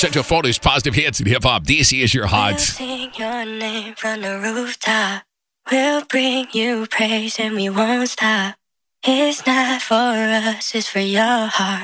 Central Florida's positive hits and hip hop. This is your hot. We'll sing your name from the rooftop. We'll bring you praise and we won't stop. It's not for us, it's for your heart.